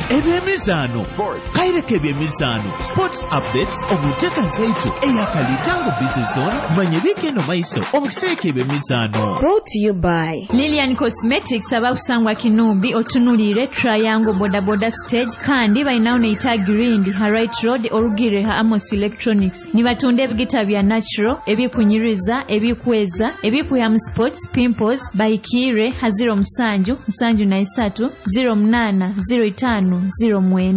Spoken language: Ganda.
ebyemizano kaireke ebyemizano sports updates omutekanisa ekyo eyakalitango business zone manye bigeno maiso omukiseeka ebyemizano. Brought to you by Lilian Cosmetics abakusangwa Kinumbi otunulire Triangle Boda Stage kandi balinawo ne Itagirindi Right Road orugire ha Amos Electronics nibatunde ebigita bya natural ebikunyiriza ebikweza ebikuyamu sports pimples baikire ha 07 73 08 05 09.